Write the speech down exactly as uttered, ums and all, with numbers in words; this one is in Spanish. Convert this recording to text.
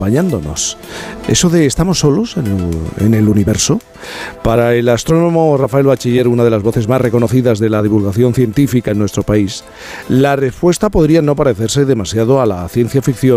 acompañándonos. Eso de ¿estamos solos en el, en el universo? Para el astrónomo Rafael Bachiller, una de las voces más reconocidas de la divulgación científica en nuestro país, la respuesta podría no parecerse demasiado a la ciencia ficción